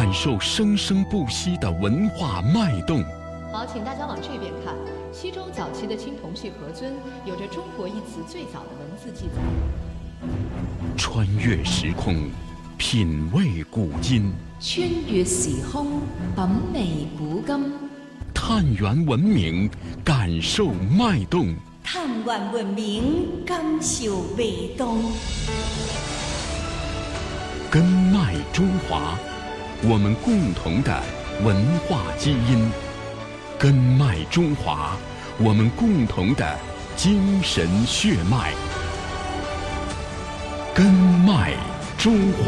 感受生生不息的文化脉动。 好，请大家往这边看。西周早期的青铜器盒尊有着中国一词最早的文字记载。 穿越时空，品味古今； 穿越時空，品味古今； 探源文明，感受脉動； 探源文明，感受味動。 根脉中华，我們共同的文化基因；根脉中華，我們共同的精神血脈。根脉中華。